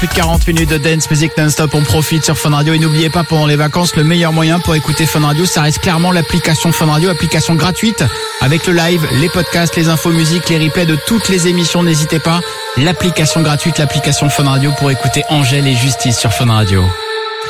Plus de 40 minutes de dance music non-stop, on profite sur Fun Radio. Et n'oubliez pas, pendant les vacances, le meilleur moyen pour écouter Fun Radio, ça reste clairement l'application Fun Radio, application gratuite, avec le live, les podcasts, les infos musiques, les replays de toutes les émissions. N'hésitez pas, l'application gratuite, l'application Fun Radio pour écouter Angèle et Justice sur Fun Radio.